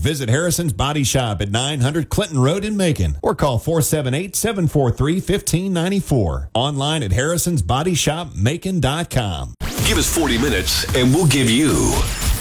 visit Harrison's Body Shop at 900 Clinton Road in Macon or call 478-743-1594. Online at harrisonsbodyshopmacon.com. Give us 40 minutes and we'll give you